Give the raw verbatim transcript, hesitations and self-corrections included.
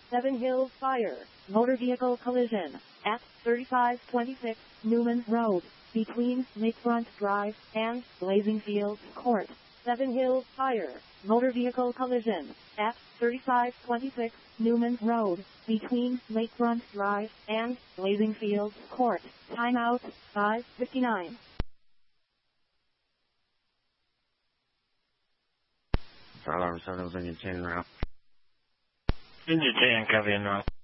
Seven Hills Fire, motor vehicle collision, at thirty-five twenty-six Newman Road, between Lakefront Drive and Blazing Fields Court. Seven Hills Fire, motor vehicle collision, at thirty-five twenty-six Newman Road, between Lakefront Drive and Blazing Fields Court. Timeout, five fifty-nine. All of a sudden, Virginia ten route. Virginia ten, copy in route.